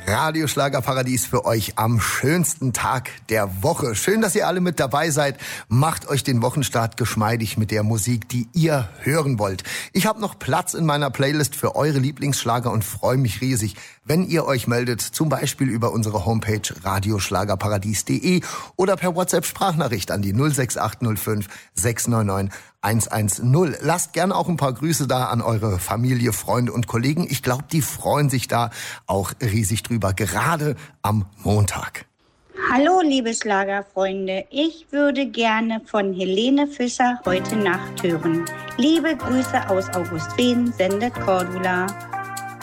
Radio Schlagerparadies für euch am schönsten Tag der Woche. Schön, dass ihr alle mit dabei seid. Macht euch den Wochenstart geschmeidig mit der Musik, die ihr hören wollt. Ich habe noch Platz in meiner Playlist für eure Lieblingsschlager und freue mich riesig, wenn ihr euch meldet, zum Beispiel über unsere Homepage radioschlagerparadies.de oder per WhatsApp-Sprachnachricht an die 06805 699 110. Lasst gerne auch ein paar Grüße da an eure Familie, Freunde und Kollegen. Ich glaube, die freuen sich da auch riesig drüber, gerade am Montag. Hallo, liebe Schlagerfreunde. Ich würde gerne von Helene Fischer Heute Nacht hören. Liebe Grüße aus Augustfehn, sendet Cordula.